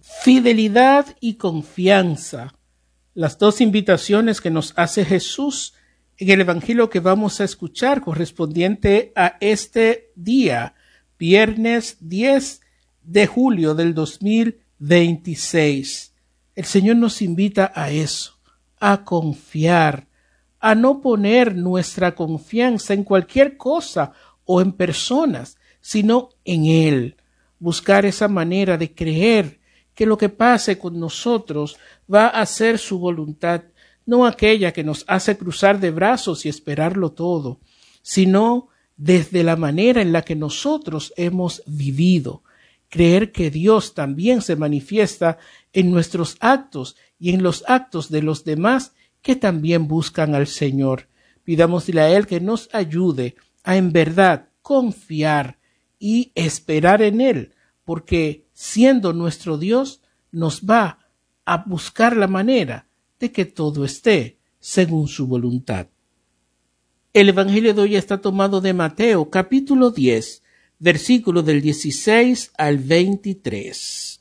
fidelidad y confianza. Las dos invitaciones que nos hace Jesús en el Evangelio que vamos a escuchar correspondiente a este día, viernes 10 de julio del 2026. El Señor nos invita a eso, a confiar, a no poner nuestra confianza en cualquier cosa o en personas, sino en Él. Buscar esa manera de creer que lo que pase con nosotros va a ser su voluntad, no aquella que nos hace cruzar de brazos y esperarlo todo, sino desde la manera en la que nosotros hemos vivido. Creer que Dios también se manifiesta en nuestros actos y en los actos de los demás que también buscan al Señor. Pidámosle a Él que nos ayude a en verdad confiar y esperar en Él, porque siendo nuestro Dios nos va a buscar la manera de que todo esté según su voluntad. El Evangelio de hoy está tomado de Mateo, capítulo 10, versículo del 16 al 23.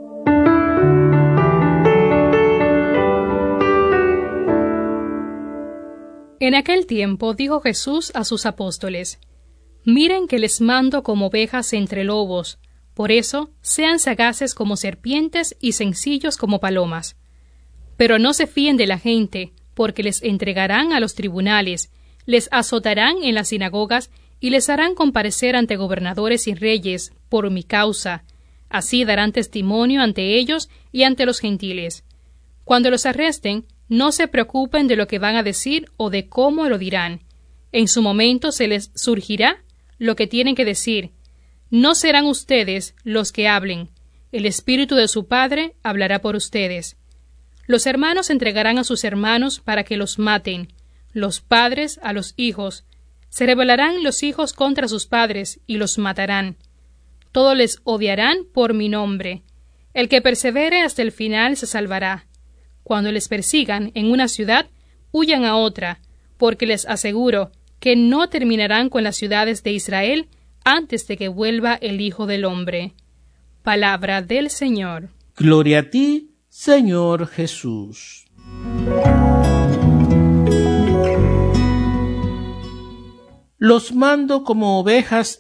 En aquel tiempo dijo Jesús a sus apóstoles: Miren que les mando como ovejas entre lobos, por eso sean sagaces como serpientes y sencillos como palomas. Pero no se fíen de la gente, porque les entregarán a los tribunales, les azotarán en las sinagogas y les harán comparecer ante gobernadores y reyes por mi causa. Así darán testimonio ante ellos y ante los gentiles. Cuando los arresten, no se preocupen de lo que van a decir o de cómo lo dirán. En su momento se les surgirá lo que tienen que decir. No serán ustedes los que hablen. El Espíritu de su Padre hablará por ustedes. Los hermanos entregarán a sus hermanos para que los maten, los padres a los hijos. Se rebelarán los hijos contra sus padres y los matarán. Todos les odiarán por mi nombre. El que persevere hasta el final se salvará. Cuando les persigan en una ciudad, huyan a otra, porque les aseguro que no terminarán con las ciudades de Israel antes de que vuelva el Hijo del Hombre. Palabra del Señor. Gloria a ti, Señor Jesús. Los mando como ovejas